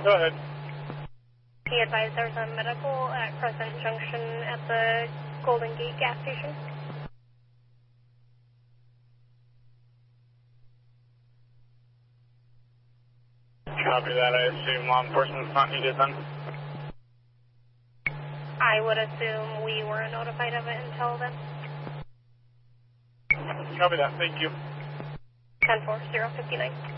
Go ahead. He advised there's a medical at Crescent Junction at the Golden Gate gas station. Copy that. I assume law enforcement's not needed then? I would assume we weren't notified of it until then. Copy that. Thank you. 10-4, 059.